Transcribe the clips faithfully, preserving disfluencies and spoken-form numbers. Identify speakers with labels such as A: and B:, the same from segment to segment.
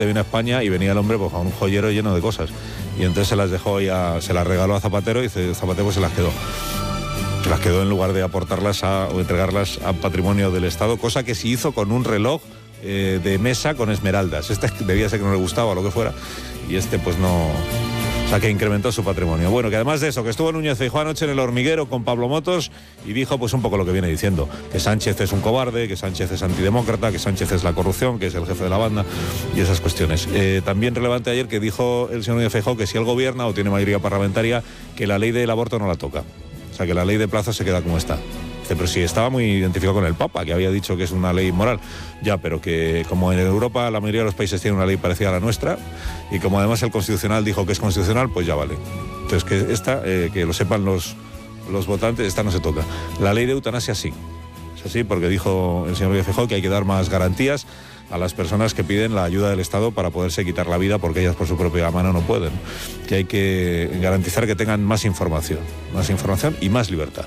A: vino a España y venía el hombre pues, con un joyero lleno de cosas. Y entonces se las dejó ya, se las regaló a Zapatero y Zapatero pues, se las quedó. Se las quedó en lugar de aportarlas a, o entregarlas a patrimonio del Estado, cosa que se hizo con un reloj eh, de mesa con esmeraldas. Este debía ser que no le gustaba o lo que fuera. Y este pues no... O sea, que incrementó su patrimonio. Bueno, que además de eso, que estuvo Núñez Feijóo anoche en El Hormiguero con Pablo Motos y dijo pues un poco lo que viene diciendo, que Sánchez es un cobarde, que Sánchez es antidemócrata, que Sánchez es la corrupción, que es el jefe de la banda y esas cuestiones. Eh, también relevante ayer que dijo el señor Núñez Feijóo que si él gobierna o tiene mayoría parlamentaria, que la ley del aborto no la toca. O sea, que la ley de plazos se queda como está. Pero sí, estaba muy identificado con el Papa, que había dicho que es una ley inmoral. Ya, pero que como en Europa la mayoría de los países tienen una ley parecida a la nuestra, y como además el Constitucional dijo que es constitucional, pues ya vale. Entonces, que esta, eh, que lo sepan los, los votantes, esta no se toca. La ley de eutanasia sí. Es así, porque dijo el señor Feijóo que hay que dar más garantías a las personas que piden la ayuda del Estado para poderse quitar la vida porque ellas por su propia mano no pueden. Que hay que garantizar que tengan más información, más información y más libertad.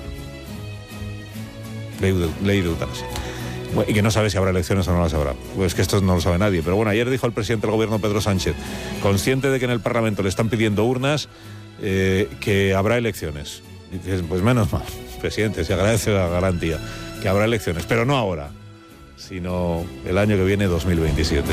A: Ley de, ley de eutanasia. Y que no sabe si habrá elecciones o no las habrá. Pues que esto no lo sabe nadie. Pero bueno, ayer dijo el presidente del gobierno, Pedro Sánchez, consciente de que en el Parlamento le están pidiendo urnas, eh, que habrá elecciones. Y dices, pues menos mal, presidente, se agradece la garantía, que habrá elecciones, pero no ahora, sino el año que viene, dos mil veintisiete.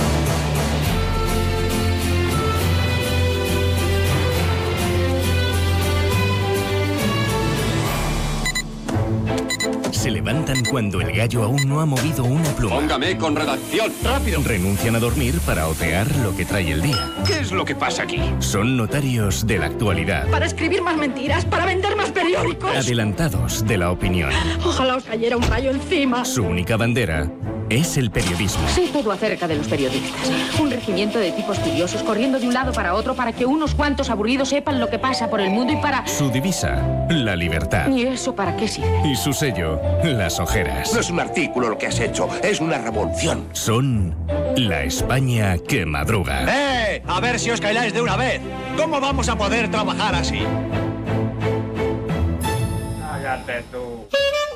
B: Se levantan cuando el gallo aún no ha movido una pluma.
C: Póngame con redacción. ¡Rápido!
B: Renuncian a dormir para otear lo que trae el día.
C: ¿Qué es lo que pasa aquí?
B: Son notarios de la actualidad.
D: Para escribir más mentiras, para vender más periódicos.
B: Adelantados de la opinión.
D: Ojalá os cayera un rayo encima.
B: Su única bandera es el periodismo.
E: Sé todo acerca de los periodistas. Un regimiento de tipos curiosos corriendo de un lado para otro para que unos cuantos aburridos sepan lo que pasa por el mundo y para...
B: Su divisa, la libertad.
E: ¿Y eso para qué sirve?
B: Y su sello, las ojeras.
F: No es un artículo lo que has hecho, es una revolución.
B: Son la España que madruga.
G: ¡Eh! A ver si os calláis de una vez. ¿Cómo vamos a poder trabajar así?
H: Cállate tú.